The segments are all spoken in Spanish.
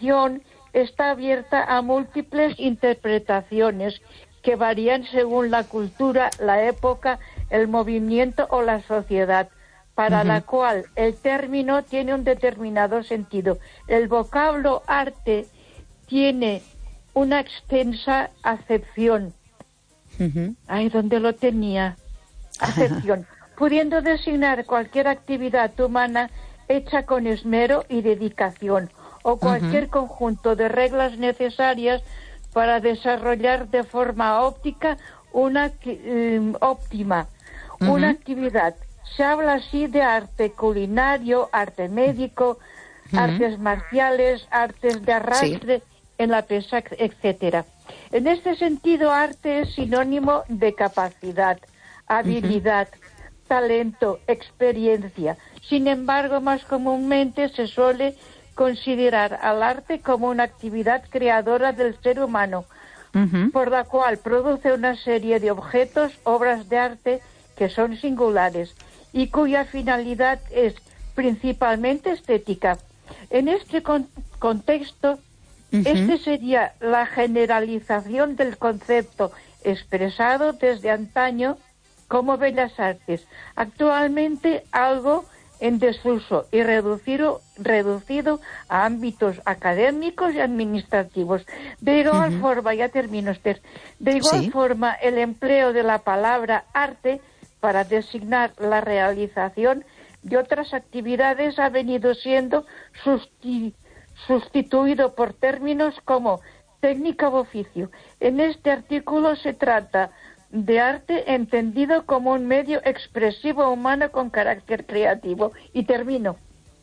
definición está abierta a múltiples interpretaciones que varían según la cultura, la época, el movimiento o la sociedad, para la cual el término tiene un determinado sentido. El vocablo arte tiene una extensa acepción. Ay, ¿dónde lo tenía? Acepción. Pudiendo designar cualquier actividad humana hecha con esmero y dedicación, o cualquier conjunto de reglas necesarias para desarrollar de forma óptima una actividad. Se habla así de arte culinario, arte médico, artes marciales, artes de arrastre en la pesa, etcétera. En este sentido, arte es sinónimo de capacidad, habilidad, talento, experiencia. Sin embargo, más comúnmente se suele considerar al arte como una actividad creadora del ser humano, por la cual produce una serie de objetos, obras de arte que son singulares y cuya finalidad es principalmente estética. En este contexto, este sería la generalización del concepto expresado desde antaño como bellas artes, actualmente algo en desuso y reducido a ámbitos académicos y administrativos. De igual forma, ya termino, Esther, de igual forma el empleo de la palabra arte para designar la realización de otras actividades ha venido siendo sustituido por términos como técnica o oficio. En este artículo se trata de arte entendido como un medio expresivo humano con carácter creativo. Y termino.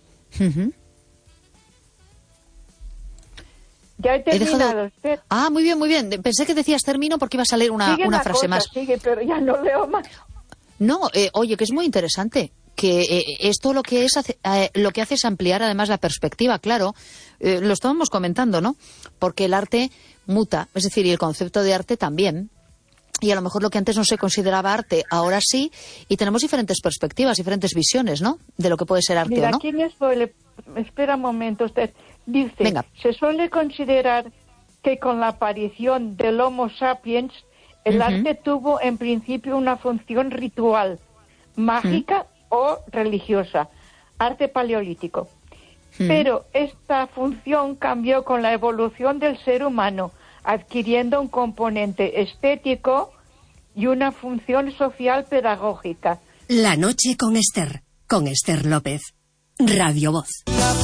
Ya he terminado. Muy bien, muy bien. Pensé que decías término porque ibas a leer una frase más. Sigue, pero ya no leo más. No, oye, que es muy interesante. Que esto lo que hace es ampliar además la perspectiva, claro. Lo estábamos comentando, ¿no? Porque el arte muta, es decir, y el concepto de arte también. Y a lo mejor lo que antes no se consideraba arte, ahora sí, y tenemos diferentes perspectivas, diferentes visiones, ¿no?, de lo que puede ser arte. Mira, o no. aquí espera un momento, usted dice, venga, se suele considerar que con la aparición del Homo sapiens, el arte tuvo en principio una función ritual, mágica o religiosa, arte paleolítico. Pero esta función cambió con la evolución del ser humano, adquiriendo un componente estético y una función social pedagógica. La noche con Esther López, Radio Voz.